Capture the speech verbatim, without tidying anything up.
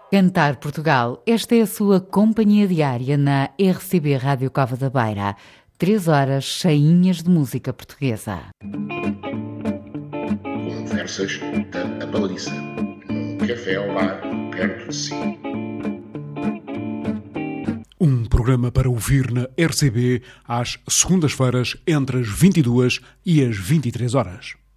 Cantar Portugal, esta é a sua companhia diária na R C B Rádio Cova da Beira. Três horas cheinhas de música portuguesa. Conversas da Abaladiça, num café ao bar perto de si. Um programa para ouvir na R C B às segundas-feiras entre as vinte e duas e as vinte e três horas.